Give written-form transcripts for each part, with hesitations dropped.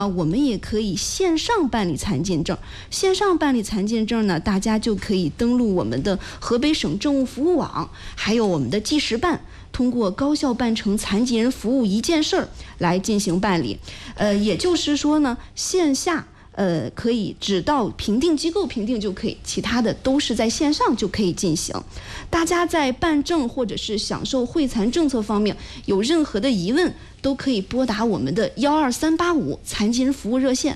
我们也可以线上办理残疾人证。线上办理残疾人证呢，大家就可以登录我们的河北省政务服务网，还有我们的记实办，通过高效办成残疾人服务一件事儿来进行办理。也就是说呢，线下可以只到评定机构评定就可以，其他的都是在线上就可以进行。大家在办证或者是享受惠残政策方面有任何的疑问，都可以拨打我们的12385残疾人服务热线。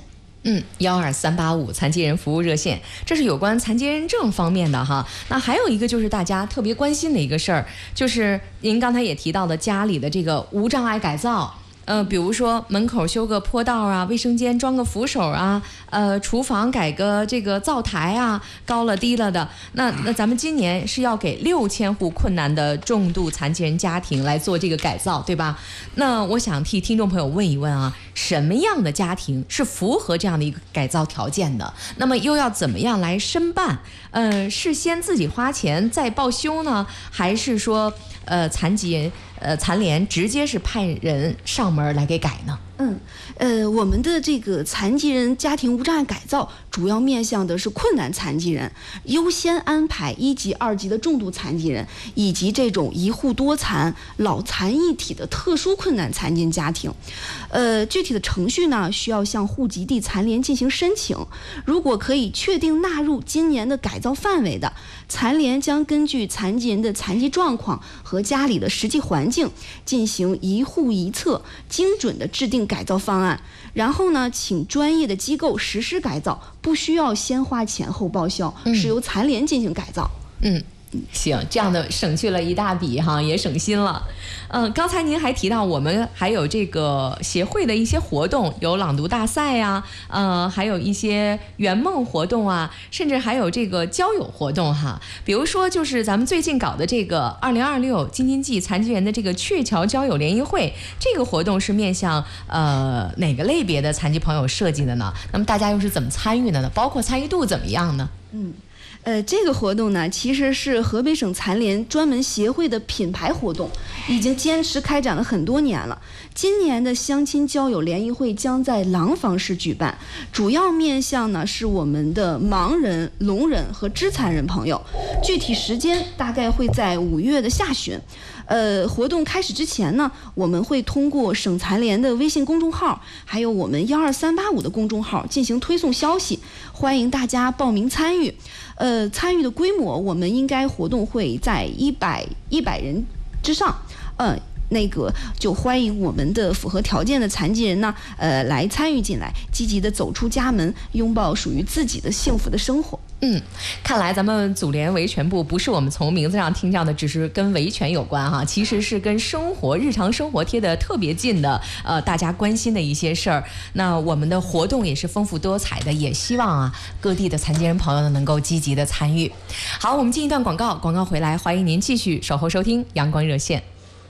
12385残疾人服务热线，这是有关残疾人证方面的哈。那还有一个就是大家特别关心的一个事儿，就是您刚才也提到的家里的这个无障碍改造。比如说门口修个坡道啊，卫生间装个扶手啊，厨房改个这个灶台啊，高了低了的。那咱们今年是要给6000户困难的重度残疾人家庭来做这个改造，对吧？那我想替听众朋友问一问啊，什么样的家庭是符合这样的一个改造条件的？那么又要怎么样来申办？是先自己花钱再报修呢，还是说残联直接是派人上门来给改呢？ 我们的这个残疾人家庭无障碍改造主要面向的是困难残疾人，优先安排1级、2级的重度残疾人，以及这种一户多残、老残一体的特殊困难残疾人家庭。具体的程序呢，需要向户籍地残联进行申请。如果可以确定纳入今年的改造范围的，残联将根据残疾人的残疾状况和家里的实际环境，进行一户一策，精准的制定改造方案，然后呢，请专业的机构实施改造，不需要先花钱后报销，是由残联进行改造。 行，这样的省去了一大笔哈，也省心了。刚才您还提到我们还有这个协会的一些活动，有朗读大赛呀，还有一些圆梦活动啊，甚至还有这个交友活动哈。比如说，就是咱们最近搞的这个2026京津冀残疾人的这个鹊桥交友联谊会，这个活动是面向哪个类别的残疾朋友设计的呢？那么大家又是怎么参与的呢？包括参与度怎么样呢？ 这个活动呢，其实是河北省残联专门协会的品牌活动，已经坚持开展了很多年了。今年的相亲交友联谊会将在廊坊市举办，主要面向呢是我们的盲人、聋人和肢残人朋友。具体时间大概会在5月的下旬。活动开始之前呢，我们会通过省残联的微信公众号，还有我们12385的公众号进行推送消息，欢迎大家报名参与。参与的规模，我们应该活动会在100人之上。那个就欢迎我们的符合条件的残疾人呢，来参与进来，积极的走出家门，拥抱属于自己的幸福的生活。 看来咱们组联维权部不是我们从名字上听到的只是跟维权有关哈，其实是跟日常生活贴得特别近的大家关心的一些事儿。那我们的活动也是丰富多彩的，也希望啊各地的残疾人朋友呢能够积极的参与。好，我们进一段广告回来，欢迎您继续守候收听阳光热线。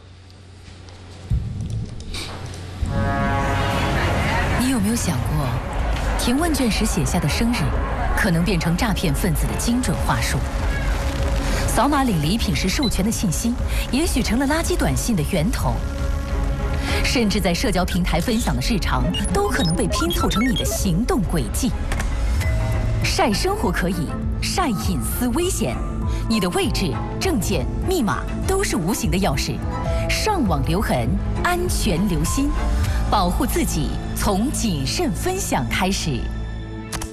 你有没有想过，填问卷时写下的生日可能变成诈骗分子的精准话术？扫码领礼品时授权的信息，也许成了垃圾短信的源头。甚至在社交平台分享的日常，都可能被拼凑成你的行动轨迹。晒生活可以，晒隐私危险。你的位置、证件、密码都是无形的钥匙，上网留痕，安全留心，保护自己从谨慎分享开始。